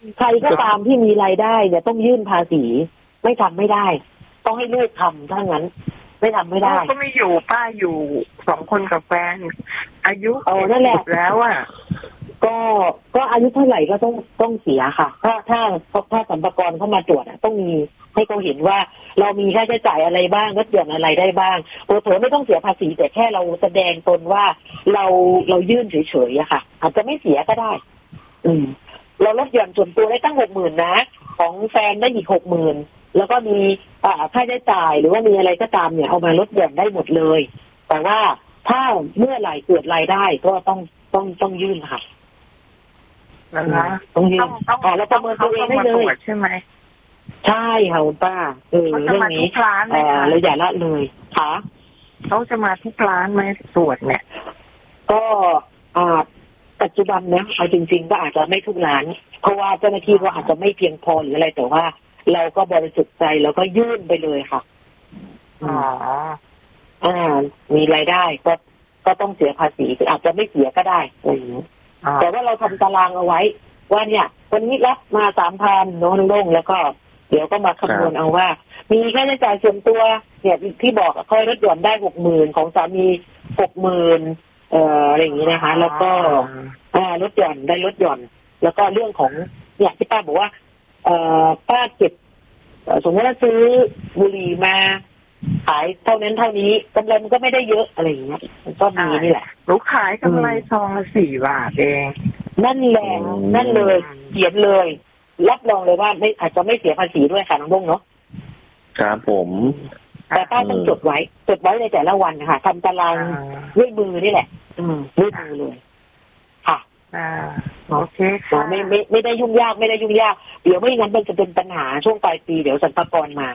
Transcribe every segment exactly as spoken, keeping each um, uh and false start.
ใครก็ตามที่มีรายได้เนี่ยต้องยื่นภาษีไม่ทำไม่ได้ต้องให้ลูกทำถ้างั้นไม่ทำไม่ได้ก็ไม่อยู่ป้าอยู่สองคนกับแฟนอายุเออนั่นแหละแล้วอ่ะก็ก็อายุเท่าไหร่ก็ต้องต้องเสียค่ะถ้าถ้าถ้าสรรพากรเข้ามาตรวจต้องมีให้เขาเห็นว่าเรามีค่าใช้จ่ายอะไรบ้างลดหย่อนอะไรได้บ้างโอ้โหไม่ต้องเสียภาษีแต่แค่เราแสดงตนว่าเราเรายื่นเฉยๆอะค่ะอาจจะไม่เสียก็ได้อืมเราลดหย่อนส่วนตัวได้ตั้งหกหมื่นนะของแฟนได้อีกหกหมื่นแล้วก็มีอ่าค่าใช้จ่ายหรือว่ามีอะไรก็ตามเนี่ยเอามาลดหย่อนได้หมดเลยแต่ว่าถ้าเมื่อไหร่เกิดรายได้ก็ต้องต้องต้องยื่นค่ะนะคะต้องยื่นต้องแล้วประเมินตัวเองได้เลยใช่ไหมใช่ค่ะคุณป้าเออเรื่องนี้เออเราอย่าละเลยค่ะเขาจะมาทุกร้านไหมตรวจเนี่ยก็อ่าปัจจุบันนะเอาจริงๆก็อาจจะไม่ทุกร้านเพราะว่าเจ้าหน้าที่ก็อาจจะไม่เพียงพอหรืออะไรแต่ว่าเราก็บริสุทธิ์ใจแล้วก็ยื่นไปเลยค่ะอ๋ออ่ามีรายได้ก็ก็ต้องเสียภาษีอาจจะไม่เสียก็ได้อะไรอย่างนี้แต่ว่าเราทำตารางเอาไว้ว่าเนี่ยวันนี้รับมาสามพันโน้นลงแล้วก็เดี๋ยวก็มาคำนวณเอาว่ามีค่าใช้จ่ายส่วนตัวเนี่ยที่บอกค่อยลดหย่อนได้หกหมื่นของสามีหกหมื่นเอ่ออะไรอย่างนี้นะคะแล้วก็อ่าลดหย่อนได้ลดหย่อนแล้วก็เรื่องของเนี่ยที่ป้าบอกว่าเอ่อป้าเก็บสมมติว่าซื้อบุหรี่มาขายเท่านั้นเท่านี้กำไรมันก็ไม่ได้เยอะอะไรอย่างเงี้ยมันก็มีนี่แหละลูกขายกำไรซองละสี่บาทเองนั่นแหละนั่นเลยเขียนเลยรับรองเลยว่าไม่อาจจะไม่เสียภาษีด้วยค่ะน้องบงเนาะครับผมแต่ป้าต้องจดไว้จดไว้ในแต่ละวันค่ะทำตารางด้วยมือนี่แหละอืมด้วยมือเลยค่ะอ่าโอเคค่ะไม่ไม่ไม่ได้ยุ่งยากไม่ได้ยุ่งยากเดี๋ยวไม่งั้นมันจะเป็นปัญหาช่วงปลายปีเดี๋ยวสรรพากรมา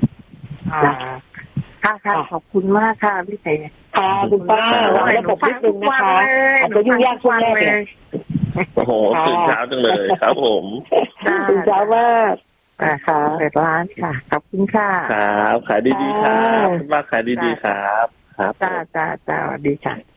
ค่ะค่ะขอบคุณมากค่ะพี่เสกค่ะคุณป้าแล้วระบบนิดนึงนะคะอาจจะยุ่งยากช่วงแรกเลยโอ้โหตื่นเช้าจังเลยครับผมตื่นเช้ามากค่ะเปิดร้านค่ะขอบคุณค่ะครับขายดีๆครับมากขายดีๆครับครับจ้าจ้าจ้าสวัสดีค่ะ